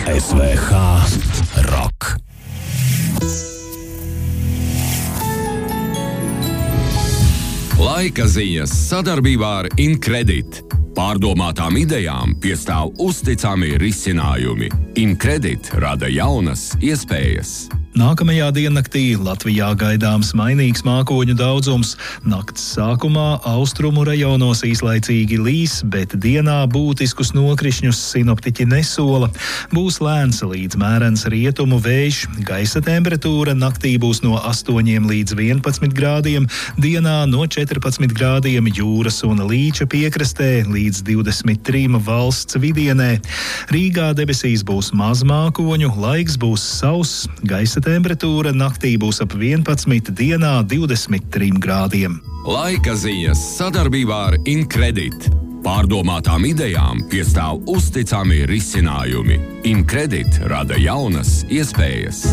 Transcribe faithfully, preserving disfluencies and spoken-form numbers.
S V H Rock. Laika ziņas sadarbībā ar Incredit. Pārdomātām idejām piestāv uzticami risinājumi. Incredit rada jaunas iespējas. Nākamajā diennaktī Latvijā gaidāms mainīgs mākoņu daudzums. Nakts sākumā austrumu rajonos īslaicīgi līs, bet dienā būtiskus nokrišņus sinoptiķi nesola. Būs lēns līdz mērens rietumu vējš, gaisa temperatūra naktī būs no astoņiem līdz vienpadsmit grādiem, dienā no četrpadsmit grādiem jūras un Līča piekrastē līdz divdesmit trim valsts vidienē. Rīgā debesīs būs maz mākoņu, laiks būs sauss, gaisa temperatūra naktī būs ap vienpadsmit, dienā divdesmit trim grādiem. Laika ziņas sadarbībā ar Incredit. Pārdomātām idejām piestāv uzticami risinājumi. Incredit rada jaunas iespējas.